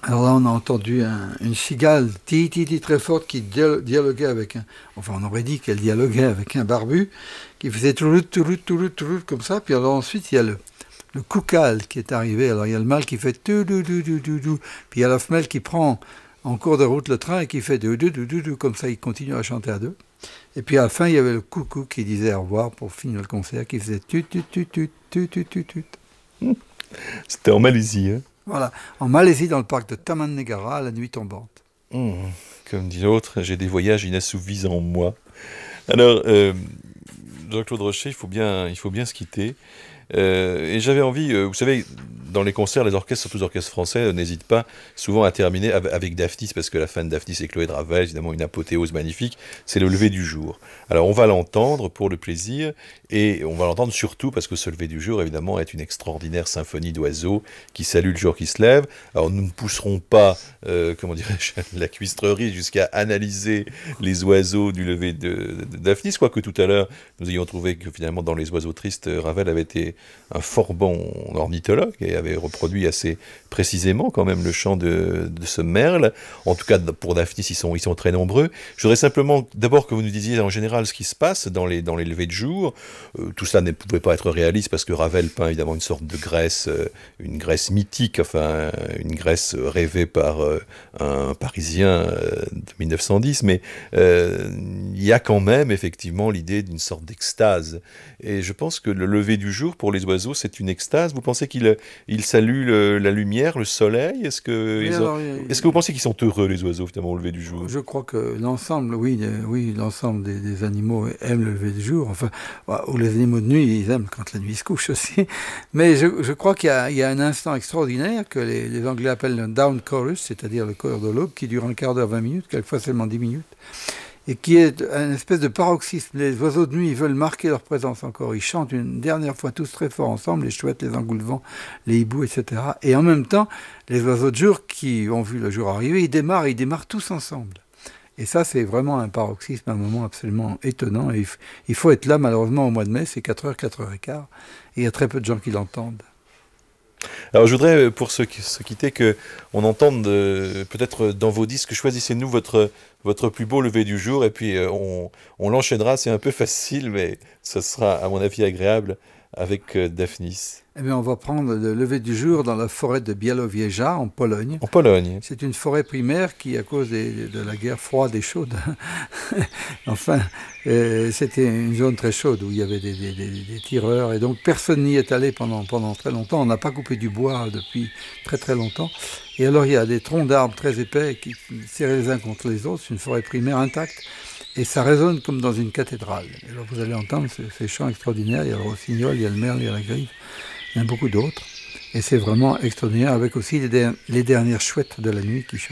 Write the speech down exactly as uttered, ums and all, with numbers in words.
Alors là, on a entendu un- une cigale ti ti ti très forte qui dia- dialoguait avec un. Enfin, on aurait dit qu'elle dialoguait avec un barbu qui faisait toulout, toulout, toulout, toulout, comme ça. Puis alors ensuite, il y a le, le coucal qui est arrivé. Alors il y a le mâle qui fait tout, tout, tout, tout, tout, tout. Puis il y a la femelle qui prend en cours de route le train et qui fait tout, tout, tout, tout, tout, comme ça. Il continue à chanter à deux. Et puis à la fin, il y avait le coucou qui disait au revoir pour finir le concert, qui faisait tu, tu, tu, tu, tu, tu, tu, tu. C'était en Malaisie, hein. Voilà, en Malaisie, dans le parc de Taman Negara, à la nuit tombante. Mmh. Comme dit l'autre, j'ai des voyages inassouvis en moi. Alors, euh, Jean-Claude Rocher, il faut bien, il faut bien se quitter. Euh, et j'avais envie, euh, vous savez, dans les concerts, les orchestres, surtout les orchestres français, euh, n'hésitent pas souvent à terminer av- avec Daphnis, parce que la fin de Daphnis et Chloé de Ravel, évidemment une apothéose magnifique, c'est le lever du jour. Alors on va l'entendre pour le plaisir, et on va l'entendre surtout parce que ce lever du jour, évidemment, est une extraordinaire symphonie d'oiseaux qui salue le jour qui se lève. Alors nous ne pousserons pas, euh, comment dirais-je, la cuistrerie jusqu'à analyser les oiseaux du lever de, de Daphnis, quoique tout à l'heure, nous ayons trouvé que finalement, dans les oiseaux tristes, Ravel avait été un fort bon ornithologue et avait reproduit assez précisément quand même le chant de, de ce merle. En tout cas, pour Daphnis, ils sont, ils sont très nombreux. Je voudrais simplement d'abord que vous nous disiez en général ce qui se passe dans les, dans les levées de jour. Euh, tout cela ne pouvait pas être réaliste parce que Ravel peint évidemment une sorte de Grèce, euh, une Grèce mythique, enfin une Grèce rêvée par euh, un Parisien euh, de mille neuf cent dix, mais euh, il y a quand même effectivement l'idée d'une sorte d'extase. Et je pense que le lever du jour pour les oiseaux, c'est une extase. Vous pensez qu'ils ils saluent le- la lumière, le soleil? Est-ce que, Oui, ils ont- alors, est-ce que vous pensez qu'ils sont heureux, les oiseaux, finalement, au lever du jour? je crois que l'ensemble, oui, euh, oui, l'ensemble des, des animaux aiment le lever du jour. Enfin, ou les animaux de nuit, ils aiment quand la nuit se couche aussi. Mais je, je crois qu'il y a, il y a un instant extraordinaire que les, les Anglais appellent le down chorus, c'est-à-dire le chœur de l'aube, qui dure un quart d'heure, vingt minutes, quelquefois seulement dix minutes, et qui est une espèce de paroxysme. Les oiseaux de nuit, ils veulent marquer leur présence encore. Ils chantent une dernière fois tous très fort ensemble, les chouettes, les engoulevents, les hiboux, et cetera. Et en même temps, les oiseaux de jour qui ont vu le jour arriver, ils démarrent, ils démarrent tous ensemble. Et ça, c'est vraiment un paroxysme, un moment absolument étonnant. Et il, f- il faut être là, malheureusement, au mois de mai, c'est quatre heures, quatre heures quinze. Et il y a très peu de gens qui l'entendent. Alors, je voudrais, euh, pour se, se quitter, que on entende euh, peut-être dans vos disques, choisissez-nous votre, votre plus beau lever du jour, et puis euh, on, on l'enchaînera. C'est un peu facile, mais ce sera, à mon avis, agréable avec euh, Daphnis. Eh bien, on va prendre le lever du jour dans la forêt de Białowieża, en Pologne. En Pologne. C'est une forêt primaire qui, à cause des- de la guerre froide et chaude, enfin, euh, c'était une zone très chaude où il y avait des, des- des- des tireurs et donc personne n'y est allé pendant, pendant très longtemps. On n'a pas coupé du bois depuis très très longtemps. Et alors il y a des troncs d'arbres très épais qui serrés les uns contre les autres. C'est une forêt primaire intacte et ça résonne comme dans une cathédrale. Et alors vous allez entendre ces, ces chants extraordinaires. Il y a le rossignol, il y a le merle, il y a la griffe, il y en a beaucoup d'autres. Et c'est vraiment extraordinaire avec aussi les, der- les dernières chouettes de la nuit qui chantent.